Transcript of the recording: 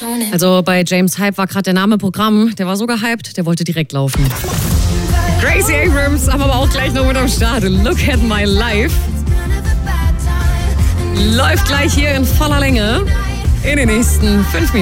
Also bei James Hype war gerade der Name Programm. Der war so gehypt, der wollte direkt laufen. Gracie Abrams, aber auch gleich noch mit am Start. Look at my life. Läuft gleich hier in voller Länge in den nächsten 5 Minuten.